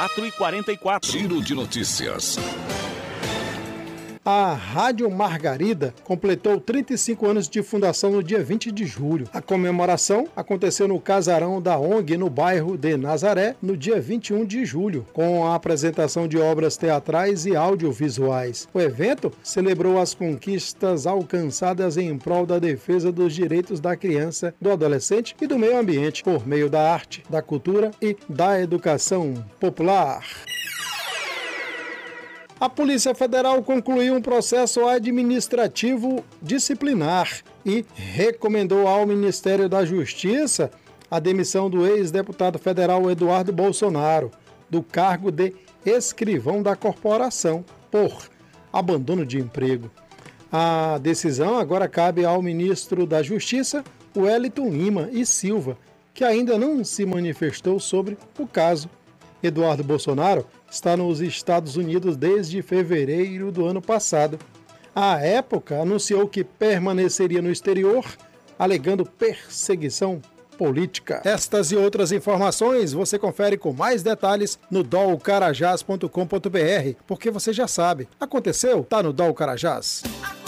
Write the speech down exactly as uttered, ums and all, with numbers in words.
quatro e quarenta e quatro. Giro de notícias. A Rádio Margarida completou trinta e cinco anos de fundação no dia vinte de julho. A comemoração aconteceu no casarão da O N G no bairro de Nazaré no dia vinte e um de julho, com a apresentação de obras teatrais e audiovisuais. O evento celebrou as conquistas alcançadas em prol da defesa dos direitos da criança, do adolescente e do meio ambiente, por meio da arte, da cultura e da educação popular. A Polícia Federal concluiu um processo administrativo disciplinar e recomendou ao Ministério da Justiça a demissão do ex-deputado federal Eduardo Bolsonaro do cargo de escrivão da corporação por abandono de emprego. A decisão agora cabe ao ministro da Justiça, Wellington Lima e Silva, que ainda não se manifestou sobre o caso. Eduardo Bolsonaro está nos Estados Unidos desde fevereiro do ano passado. À época, anunciou que permaneceria no exterior, alegando perseguição política. Estas e outras informações você confere com mais detalhes no dol carajás ponto com ponto br, porque você já sabe, aconteceu, tá no Dol Carajás.